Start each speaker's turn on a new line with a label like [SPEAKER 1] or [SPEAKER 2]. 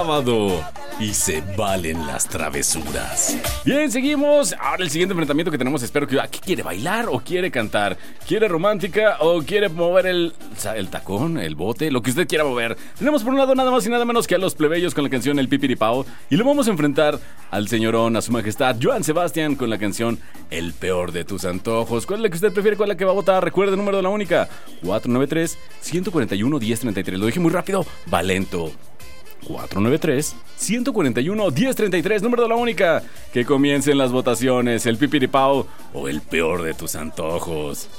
[SPEAKER 1] sábado y se valen las travesuras. Bien, seguimos. Ahora el siguiente enfrentamiento que tenemos, espero que... ¿Qué quiere, bailar o quiere cantar? ¿Quiere romántica o quiere mover el tacón, el bote? Lo que usted quiera mover. Tenemos por un lado nada más y nada menos que a los plebeyos con la canción El Pipiripao. Y lo vamos a enfrentar al señorón, a su majestad Joan Sebastián con la canción El Peor de Tus Antojos. ¿Cuál es la que usted prefiere? ¿Cuál es la que va a votar? Recuerde el número de la única: 493-141-1033. Lo dije muy rápido, va lento. 493-141-1033, número de la única. Que comiencen las votaciones, el Pipiripao o el Peor de Tus Antojos.